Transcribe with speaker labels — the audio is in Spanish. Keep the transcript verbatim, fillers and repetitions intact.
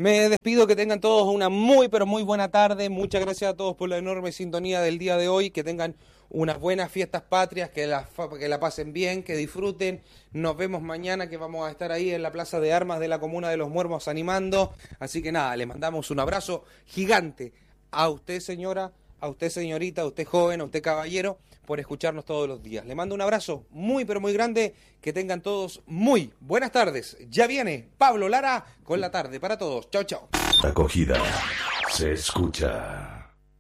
Speaker 1: Me despido, que tengan todos una muy, pero muy buena tarde. Muchas gracias a todos por la enorme sintonía del día de hoy. Que tengan unas buenas fiestas patrias, que la, que la pasen bien, que disfruten. Nos vemos mañana, que vamos a estar ahí en la Plaza de Armas de la Comuna de Los Muermos animando. Así que nada, le mandamos un abrazo gigante a usted, señora, a usted, señorita, a usted, joven, a usted, caballero, por escucharnos todos los días. Le mando un abrazo muy, pero muy grande. Que tengan todos muy buenas tardes. Ya viene Pablo Lara con la tarde para todos. Chao, chao.
Speaker 2: Acogida se escucha.